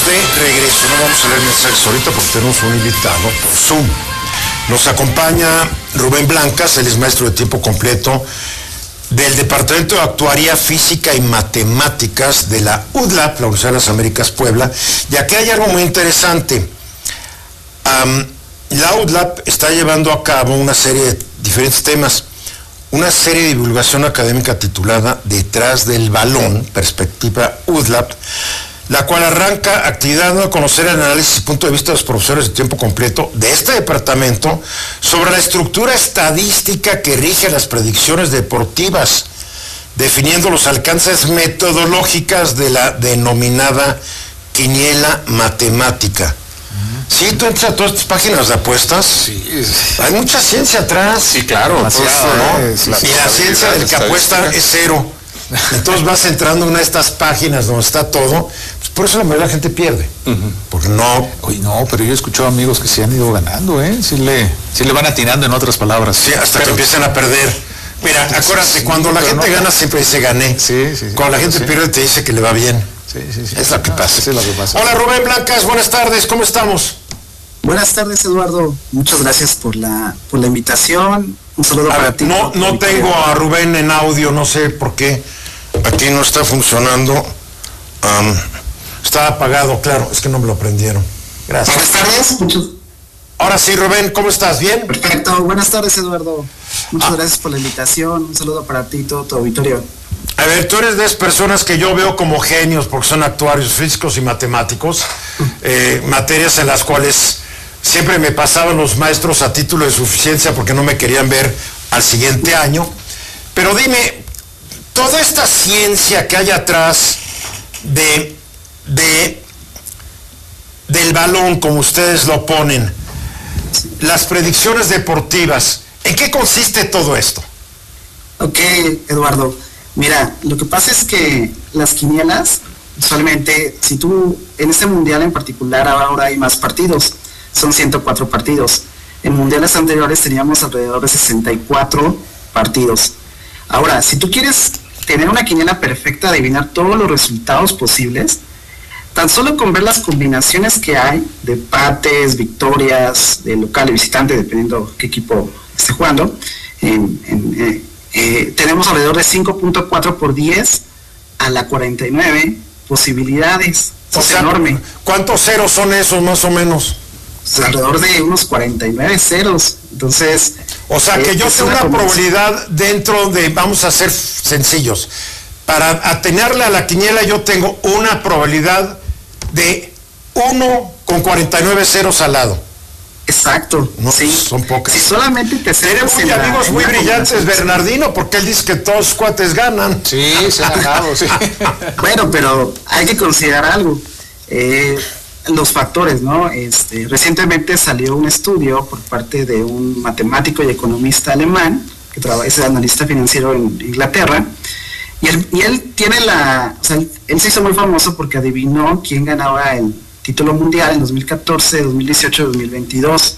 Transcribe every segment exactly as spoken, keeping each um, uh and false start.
de regreso. No vamos a leer mensajes ahorita porque tenemos un invitado por Zoom. Nos acompaña Rubén Blancas, él es maestro de tiempo completo del Departamento de Actuaría Física y Matemáticas de la U D L A P, la Universidad de las Américas Puebla. Y aquí hay algo muy interesante. Um, la U D L A P está llevando a cabo una serie de diferentes temas. Una serie de divulgación académica titulada Detrás del Balón, Perspectiva U D L A P, la cual arranca actividad dando a conocer el análisis y punto de vista de los profesores de tiempo completo de este departamento sobre la estructura estadística que rige las predicciones deportivas, definiendo los alcances metodológicas de la denominada quiniela matemática. Sí, tú entras a todas estas páginas de apuestas. Sí, hay mucha ciencia atrás. Sí, claro. Esto, ¿no? Sí, y la ciencia del que apuesta es cero. Entonces vas entrando en una de estas páginas donde está todo. Pues por eso la mayoría de la gente pierde. Uh-huh. Porque no. Oye, no, pero yo he escuchado amigos que se han ido ganando, ¿eh? Sí le, sí le van atinando, en otras palabras. Sí, hasta pero, que empiezan a perder. Mira, acuérdate, sí, cuando la gente no, gana siempre dice gané. Sí, sí, sí. Cuando la gente sí. pierde te dice que le va bien. Sí, sí, sí. Es lo que pasa. Sí, es lo que pasa. Hola Rubén Blancas, buenas tardes, ¿cómo estamos? Buenas tardes, Eduardo. Muchas gracias por la por la invitación. Un saludo a para ver, ti. No, no tengo a Rubén en audio, no sé por qué. Aquí no está funcionando. Um, está apagado, claro, es que no me lo prendieron. Gracias. Buenas tardes. Muchas... Ahora sí, Rubén, ¿cómo estás? ¿Bien? Perfecto. Buenas tardes, Eduardo. Muchas ah. gracias por la invitación. Un saludo para ti y todo tu auditorio. A ver, tú eres de esas personas que yo veo como genios porque son actuarios físicos y matemáticos, eh, materias en las cuales siempre me pasaban los maestros a título de suficiencia porque no me querían ver al siguiente año. Pero dime, toda esta ciencia que hay atrás de, de del balón, como ustedes lo ponen, las predicciones deportivas, ¿en qué consiste todo esto? Ok, Eduardo. Mira, lo que pasa es que las quinielas, usualmente, si tú, en este mundial en particular, ahora hay más partidos, son ciento cuatro partidos. En mundiales anteriores teníamos alrededor de sesenta y cuatro partidos. Ahora, si tú quieres tener una quiniela perfecta, adivinar todos los resultados posibles, tan solo con ver las combinaciones que hay de empates, victorias, de local y visitante, dependiendo qué equipo esté jugando, en, en, eh, eh, tenemos alrededor de cinco punto cuatro por diez a la cuarenta y nueve posibilidades. O sea, es enorme. ¿Cuántos ceros son esos más o menos? Pues alrededor de unos cuarenta y nueve ceros. Entonces, o sea que eh, yo tengo una, una probabilidad dentro de, vamos a ser sencillos, para atenerle a la quiniela yo tengo una probabilidad de uno con cuarenta y nueve ceros al lado. Exacto, no, sí. Son pocas. Si solamente te Tenemos muy amigos la, muy brillantes, Bernardino, porque él dice que todos los cuates ganan. Sí, se han ganado, sí. Bueno, pero hay que considerar algo. Eh, los factores, ¿no? Este, recientemente salió un estudio por parte de un matemático y economista alemán, que trabaja, es analista financiero en Inglaterra, y él, y él tiene la, o sea, él, él se hizo muy famoso porque adivinó quién ganaba el título mundial en dos mil catorce, dos mil dieciocho, dos mil veintidós.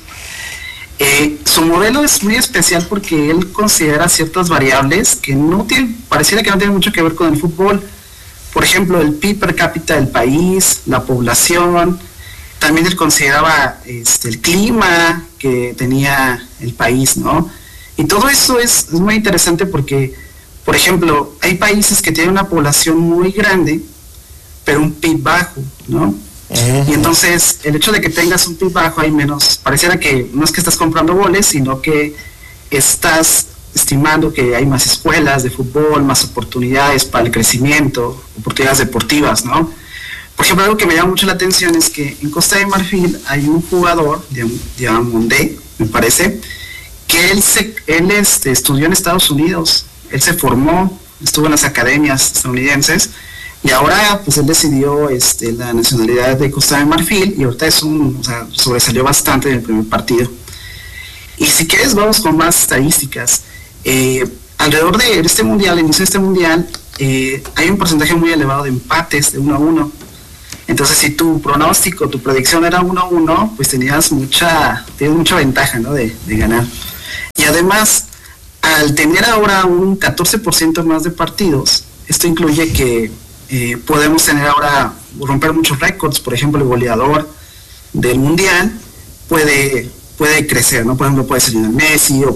Eh, su modelo es muy especial porque él considera ciertas variables que no tienen, pareciera que no tienen mucho que ver con el fútbol. Por ejemplo, el P I B per cápita del país, la población, también él consideraba este, el clima que tenía el país, ¿no? Y todo eso es, es muy interesante porque, por ejemplo, hay países que tienen una población muy grande, pero un P I B bajo, ¿no? Uh-huh. Y entonces, el hecho de que tengas un P I B bajo, hay menos, pareciera que no es que estás comprando goles, sino que estás estimando que hay más escuelas de fútbol, más oportunidades para el crecimiento, oportunidades deportivas, ¿no? Por ejemplo, algo que me llama mucho la atención es que en Costa de Marfil hay un jugador, Diamondé, me parece, que él, se, él este, estudió en Estados Unidos, él se formó, estuvo en las academias estadounidenses, y ahora pues él decidió este, la nacionalidad de Costa de Marfil, y ahorita es un, o sea, sobresalió bastante en el primer partido. Y si quieres, vamos con más estadísticas. Eh, alrededor de este mundial, el inicio de este mundial, eh, hay un porcentaje muy elevado de empates de uno a uno. Entonces, si tu pronóstico, tu predicción era uno a uno, pues tenías mucha, tenías mucha ventaja, ¿no? de, de ganar. Y además, al tener ahora un catorce por ciento más de partidos, esto incluye que eh, podemos tener ahora romper muchos récords, por ejemplo, el goleador del mundial puede, puede crecer, ¿no? Por ejemplo, puede ser Lionel Messi o